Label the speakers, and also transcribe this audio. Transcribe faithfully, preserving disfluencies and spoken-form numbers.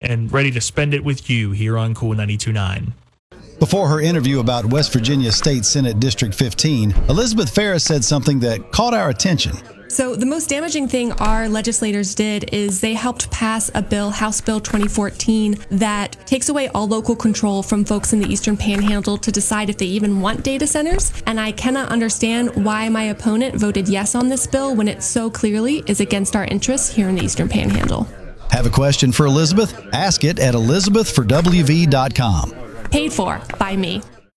Speaker 1: and ready to spend it with you here on Cool ninety-two point nine.
Speaker 2: Before her interview about West Virginia State Senate District fifteen, Elizabeth Ferris said something that caught our attention.
Speaker 3: So the most damaging thing our legislators did is they helped pass a bill, House Bill twenty fourteen, that takes away all local control from folks in the Eastern Panhandle to decide if they even want data centers. And I cannot understand why my opponent voted yes on this bill when it so clearly is against our interests here in the Eastern Panhandle.
Speaker 2: Have a question for Elizabeth? Ask it at elizabeth for w v dot com.
Speaker 3: Paid for by me.